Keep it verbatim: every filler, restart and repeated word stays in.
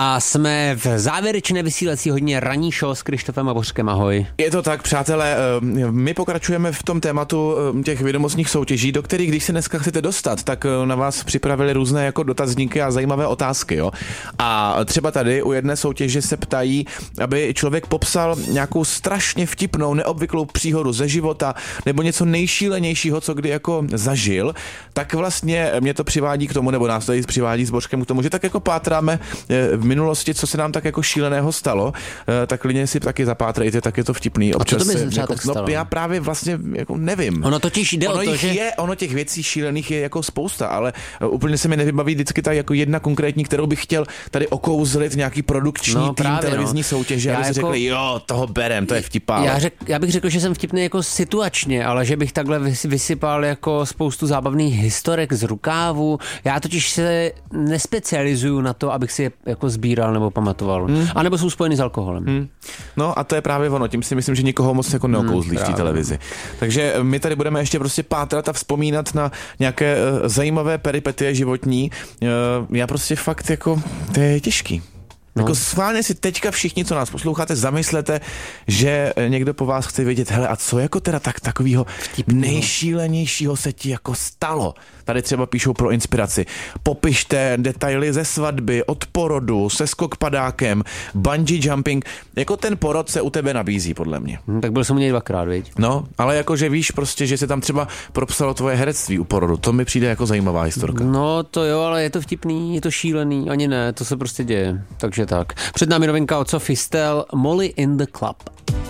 A jsme v závěrečné vysílací hodně ranní show s Krištofem a Bořkem. Ahoj. Je to tak, přátelé, my pokračujeme v tom tématu těch vědomostních soutěží, do kterých, když se dneska chcete dostat, tak na vás připravili různé jako dotazníky a zajímavé otázky. Jo? A třeba tady u jedné soutěže se ptají, aby člověk popsal nějakou strašně vtipnou, neobvyklou příhodu ze života nebo něco nejšílenějšího, co kdy jako zažil, tak vlastně mě to přivádí k tomu, nebo nás tady přivádí s Bořkem k tomu, že tak jako pátráme v minulosti, co se nám tak jako šíleného stalo, tak klidně si taky zapátrejte, tak je to vtipný. Občas, a co to by se třeba jako, tak stalo? No já právě vlastně jako nevím. Ono totiž jde ono o to, že... je, ono těch věcí šílených je jako spousta, ale úplně se mi nevybaví vždycky ta jako jedna konkrétní, kterou bych chtěl tady okouzlit nějaký produkční no, tým právě, televizní no. soutěže, aby si jako... řekli, jo, toho berem, to je vtipá. Já, řek, já bych řekl, že jsem vtipný jako situačně, ale že bych takhle vysypal jako spoustu zábavných historek z rukávu. Já totiž se nespecializuju na to, abych si je jako sbíral nebo pamatoval. Hmm. A nebo jsou spojený s alkoholem. Hmm. No a to je právě ono, tím si myslím, že nikoho moc jako neokouzlí hmm, v té televizi. Takže my tady budeme ještě prostě pátrat a vzpomínat na nějaké uh, zajímavé peripetie životní. Uh, já prostě fakt jako, to je těžký. No. Jako schválně si teďka všichni, co nás posloucháte, zamyslete, že někdo po vás chce vědět, hele, a co jako teda tak takového nejšílenějšího se ti jako stalo? Tady třeba píšou pro inspiraci. Popište detaily ze svatby, od porodu, se skok padákem, bungee jumping. Jako ten porod se u tebe nabízí, podle mě. Hmm, tak byl jsem u něj dvakrát, viď? No, ale jako, že víš prostě, že se tam třeba propsalo tvoje herectví u porodu. To mi přijde jako zajímavá historka. No to jo, ale je to vtipný, je to šílený, ani ne, to se prostě děje. Takže tak. Před námi novinka od Sophie Stel, Molly in the Club.